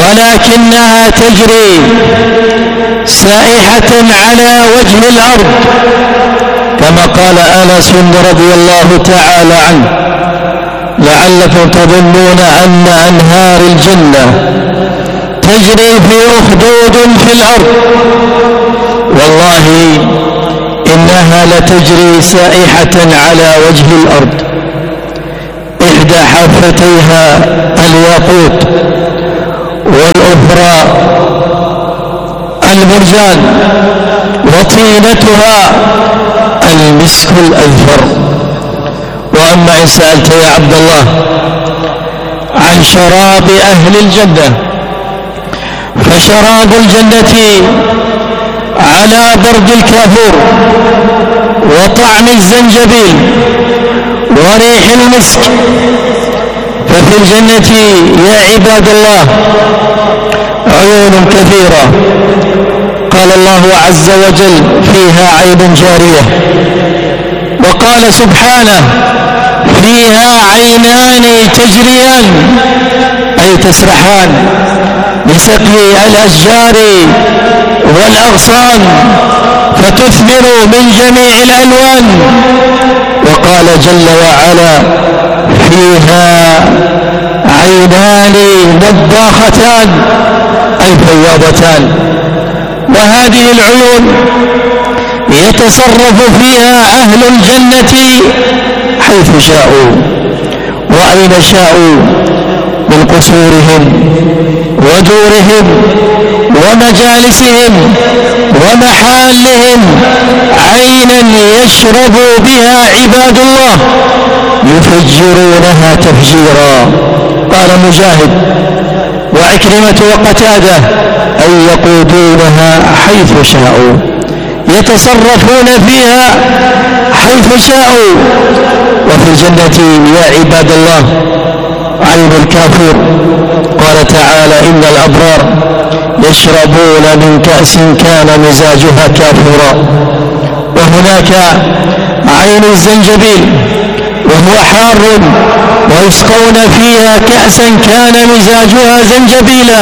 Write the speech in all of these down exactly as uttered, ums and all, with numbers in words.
ولكنها تجري سائحة على وجه الأرض، كما قال أنس رضي الله تعالى عنه: لعلكم تظنون أن أنهار الجنة تجري في أخدود في الأرض، والله إنها لتجري سائحة على وجه الأرض. إحدى حافتيها الياقوت، والأخرى المرجان، وطينتها المسك الأذفر. وأما إن سألت يا عبد الله عن شراب أهل الجنة، فشراب الجنة على برد الكافور وطعم الزنجبيل وريح المسك. ففي الجنة يا عباد الله عيون كثيرة، قال الله عز وجل: فيها عين جارية. وقال سبحانه: فيها عينان تجريان، أي تسرحان بسقي الأشجار والأغصان فتثمر من جميع الألوان. وقال جل وعلا: فيها عينان نضاختان، أي فياضتان. وهذه العيون يتصرف فيها أهل الجنة حيث شاءوا وأين شاءوا من قصورهم ودورهم ومجالسهم ومحالهم، عينا يشرب بها عباد الله يفجرونها تفجيرا. قال مجاهد وعكرمة وقتادة: أي يقودونها حيث شاءوا، يتصرفون فيها حيث شاءوا. وفي الجنة يا عباد الله عين الكافور، قال تعالى: إن الأبرار يشربون من كأس كان مزاجها كافورا. وهناك عين الزنجبيل وهو حار، ويسقون فيها كأسا كان مزاجها زنجبيلا.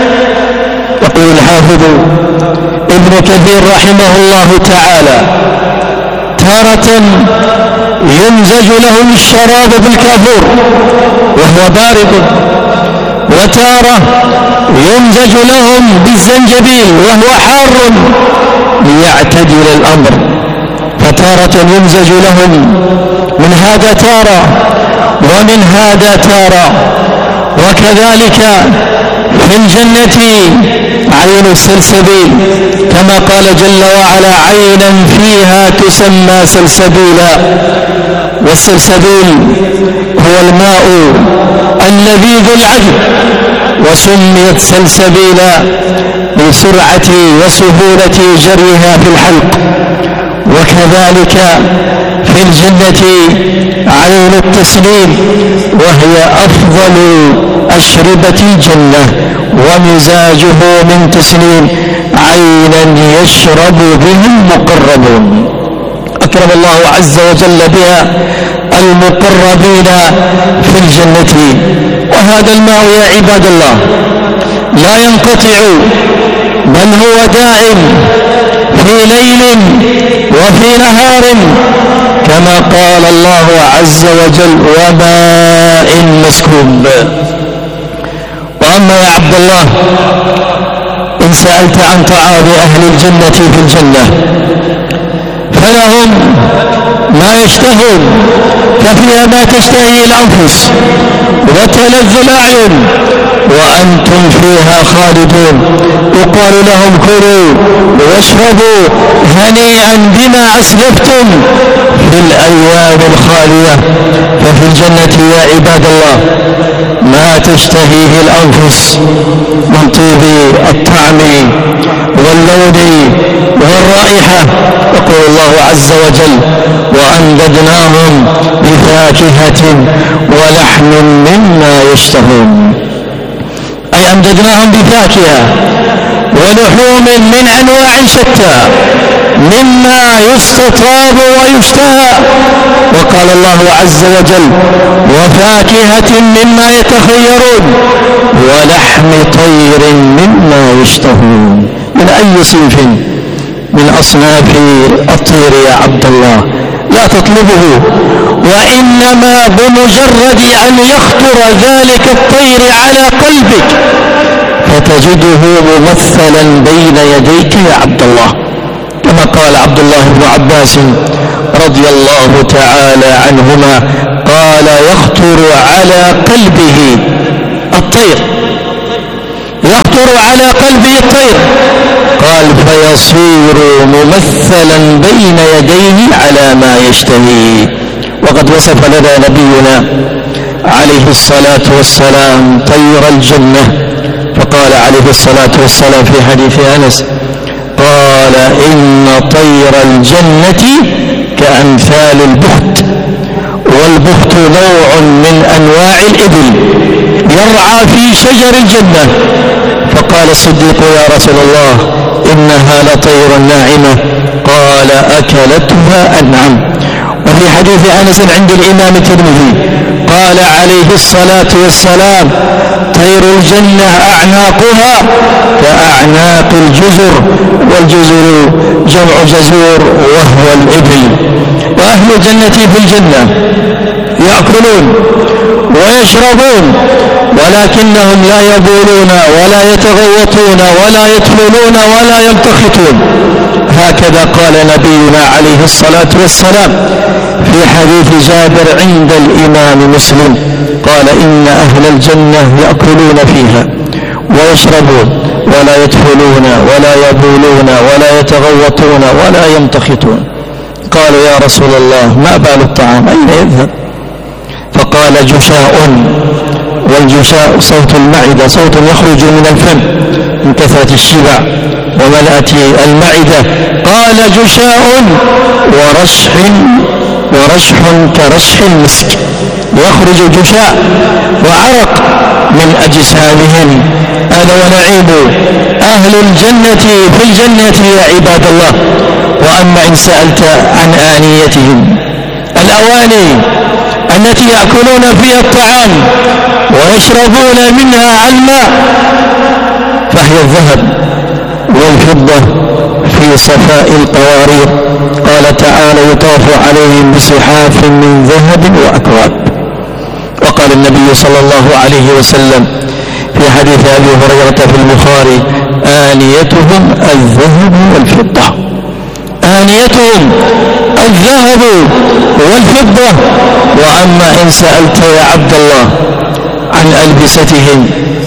يقول الحافظ ابن كثير رحمه الله تعالى: تارة يمزج لهم الشراب بالكافور وهو بارد، وتارة يمزج لهم بالزنجبيل وهو حار ليعتدل الأمر. فتارة يمزج لهم من هذا تارة ومن هذا تارة. وكذلك في الجنة عين السلسبيل، كما قال جل وعلا: عينا فيها تسمى سلسبيلا. والسلسبيل هو الماء اللذيذ العذب، وسميت سلسبيلا لسرعة وسهولة جريها في الحلق. وكذلك في الجنة عين التسليم، وهي أفضل أشربة الجنة، ومزاجه من تسليم، عينا يشرب به المقربون. أكرم الله عز وجل بها المقربين في الجنة. وهذا الماء يا عباد الله لا ينقطع، بل هو دائم في ليل وفي نهار، كما قال الله عز وجل: وماء مسكوب. وأما يا عبد الله إن سألت عن طعام أهل الجنة في الجنة، فلهم ما يشتهون، ففيها ما تشتهي الأنفس وتلذ الأعين، وأنتم فيها خالدون. يقال لهم: كلوا واشربوا هنيئا بما أسلفتم في الأيام الخالية. ففي الجنة يا عباد الله ما تشتهيه الأنفس من طيب الطعم واللون والرائحة. يقول الله عز وجل: وأمددناهم بفاكهة ولحم مما يشتهون، أي أمددناهم بفاكهة ولحوم من أنواع شتى مما يستطاب ويشتهى. وقال الله عز وجل: وفاكهة مما يتخيرون ولحم طير يشتهون. من أي صنف من أصناف الطير يا عبد الله؟ لا تطلبه، وإنما بمجرد أن يخطر ذلك الطير على قلبك فتجده ممثلا بين يديك يا عبد الله، كما قال عبد الله بن عباس رضي الله تعالى عنهما قال: يخطر على قلبه الطير، يخطر على قلبه الطير، قال: فيصير ممثلا بين يديه على ما يشتهي. وقد وصف لنا نبينا عليه الصلاة والسلام طير الجنة، فقال عليه الصلاة والسلام في حديث أنس قال: إن طير الجنة كأمثال البخت، والبخت نوع من أنواع الإبل يرعى في شجر الجنة. فقال الصديق: يا رسول الله إنها لطير ناعمة، قال: أكلتها أنعم. وفي حديث أنس عند الإمام الترمذي قال عليه الصلاة والسلام: طير الجنة أعناقها كأعناق الجزر، والجزر جمع جزور وهو الإبل. وأهل الجنة في الجنة يأكلون ويشربون، ولكنهم لا يبولون ولا يتغوطون ولا يتلون ولا يلتخطون. هكذا قال نبينا عليه الصلاة والسلام في حديث جابر عند الإمام مسلم قال: إن أهل الجنة يأكلون فيها ويشربون ولا يتفلون ولا يبولون ولا يتغوطون ولا يمتخطون. قالوا: يا رسول الله ما بال الطعام أين يذهب؟ فقال: جشاء، والجشاء صوت المعدة، صوت يخرج من الفم من كثرة الشبع وملأة المعدة. قال: جشاء ورشح، ورشح كرشح المسك، يخرج جشاء وعرق من أجسامهم. هذا ونعيم أهل الجنة في الجنة يا عباد الله. وأما إن سألت عن آنيتهم، الأواني التي يأكلون فيها الطعام ويشربون منها الماء، فهي الذهب والفضة في صفاء القوارير. قال تعالى: يطاف عليهم بصحاف من ذهب وأكواب. وقال النبي صلى الله عليه وسلم في حديث أبي هريرة في البخاري: آنيتهم الذهب والفضة، آنيتهم الذهب والفضة. وأما إن سألت يا عبد الله عن ألبستهم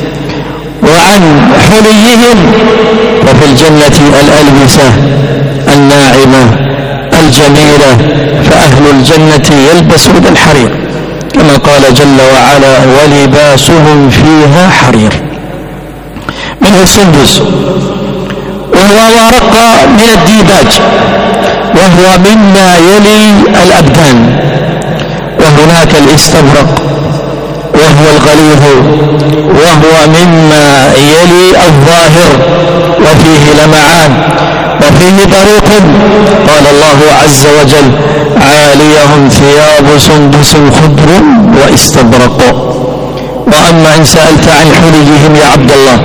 وعن حليهم، ففي الجنة الألبسة الناعمة الجميلة، فأهل الجنة يلبسون الحرير كما قال جل وعلا: ولباسهم فيها حرير. منه السندس، وهو ورق من الديباج، وهو مما يلي الأبدان. وهناك الاستبرق وهو الغليظ، وهو مما يلي الظاهر وفيه لمعان وفيه بريق. قال الله عز وجل: عاليهم ثياب سندس خضر واستبرق. وأما إن سألت عن حليهم يا عبد الله،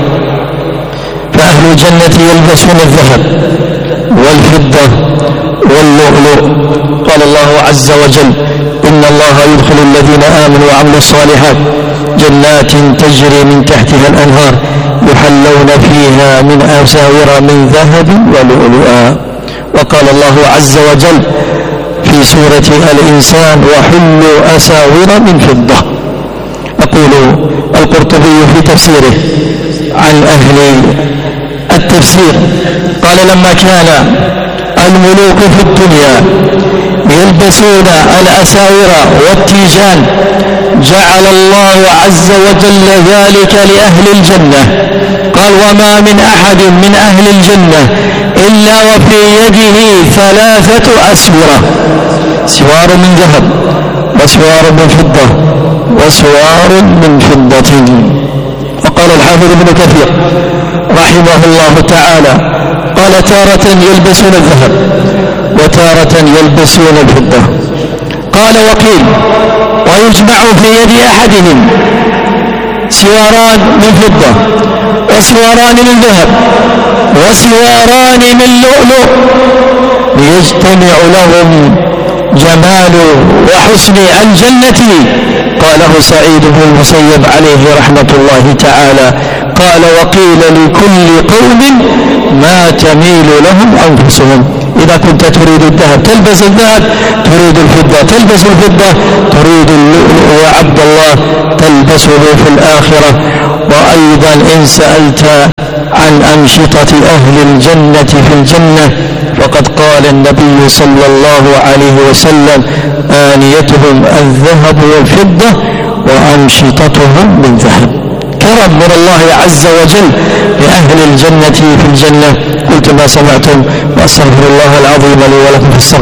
فأهل الجنة يلبسون الذهب والفضة واللؤلؤ. قال الله عز وجل: إن الله يدخل الذين آمنوا وعملوا الصالحات جنات تجري من تحتها الأنهار يحلون فيها من أساور من ذهب ولؤلؤا. وقال الله عز وجل في سورة الإنسان: وحلوا أساور من فضة. يقول القرطبي في تفسيره عن أهل التفسير قال: لما كان الملوك في الدنيا يلبسون الأساور والتيجان، جعل الله عز وجل ذلك لأهل الجنة. قال: وما من أحد من أهل الجنة إلا وفي يده ثلاثة أسورة، سوار من ذهب وسوار من فضة وسوار من فضة. وقال الحافظ ابن كثير رحمه الله تعالى قال: تارة يلبسون الذهب وتارة يلبسون الفضة. قال: وقيل: ويجمع في يد أحدهم سواران من فضة وسواران من ذهب وسواران من لؤلؤ ليجتمع لهم جمال وحسن الجنة. قاله سعيد بن المسيب عليه رحمة الله تعالى. قال وقيل لكل قوم ما تميل لهم أنفسهم. إذا كنت تريد الذهب تلبس الذهب، تريد الفضة تلبس الفضة، تريد اللؤلؤ يا عبد الله تلبسه في الآخرة. وأيضا إن سألت عن أنشطة أهل الجنة في الجنة فقد قال النبي صلى الله عليه وسلم آنيتهم الذهب والفضة وأنشطتهم من ذهب. كرم من الله عز وجل لأهل الجنة في الجنة. قلت ما سمعتم وأستغفر الله العظيم لي ولكم في الصلاة.